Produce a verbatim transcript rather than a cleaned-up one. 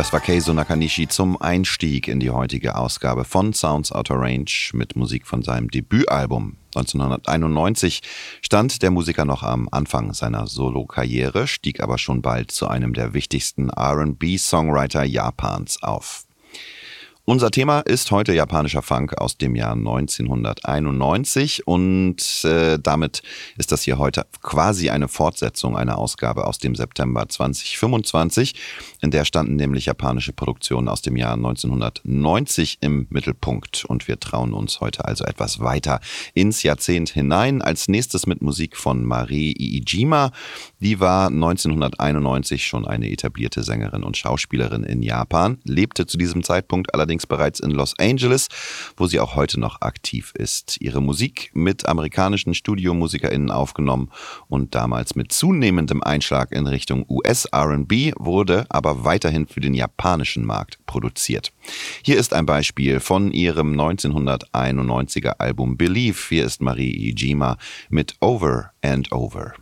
Das war Keizo Nakanishi zum Einstieg in die heutige Ausgabe von Sounds Outer Range mit Musik von seinem Debütalbum. neunzehnhunderteinundneunzig stand der Musiker noch am Anfang seiner Solokarriere, stieg aber schon bald zu einem der wichtigsten R and B-Songwriter Japans auf. Unser Thema ist heute japanischer Funk aus dem Jahr neunzehnhunderteinundneunzig und äh, damit ist das hier heute quasi eine Fortsetzung einer Ausgabe aus dem September zweitausendfünfundzwanzig. In der standen nämlich japanische Produktionen aus dem Jahr neunzehnhundertneunzig im Mittelpunkt und wir trauen uns heute also etwas weiter ins Jahrzehnt hinein. Als nächstes mit Musik von Mari Iijima. Die war neunzehnhunderteinundneunzig schon eine etablierte Sängerin und Schauspielerin in Japan, lebte zu diesem Zeitpunkt allerdings bereits in Los Angeles, wo sie auch heute noch aktiv ist. Ihre Musik mit amerikanischen StudiomusikerInnen aufgenommen und damals mit zunehmendem Einschlag in Richtung U S R and B, wurde aber weiterhin für den japanischen Markt produziert. Hier ist ein Beispiel von ihrem neunzehnhunderteinundneunziger Album Believe. Hier ist Mari Iijima mit Over and Over.